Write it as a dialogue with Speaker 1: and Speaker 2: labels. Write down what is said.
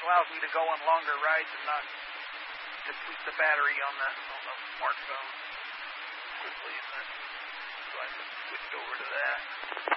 Speaker 1: allows me to go on longer rides and not deplete the battery on the smartphone quickly. So I switched over to that.